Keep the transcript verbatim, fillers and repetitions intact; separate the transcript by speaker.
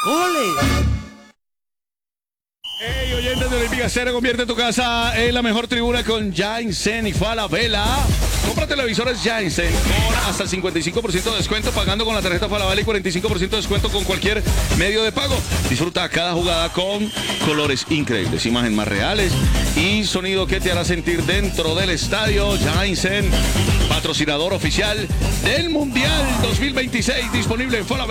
Speaker 1: ¡Ole!
Speaker 2: Hey, oyentes de Olímpica Cero, convierte tu casa en la mejor tribuna con Janssen y Falabella. Compra televisores Janssen con hasta el cincuenta y cinco por ciento de descuento pagando con la tarjeta Falabella y cuarenta y cinco por ciento de descuento con cualquier medio de pago. Disfruta cada jugada con colores increíbles, imágenes más reales y sonido que te hará sentir dentro del estadio. Janssen, patrocinador oficial del Mundial dos mil veintiséis, disponible en Falabella.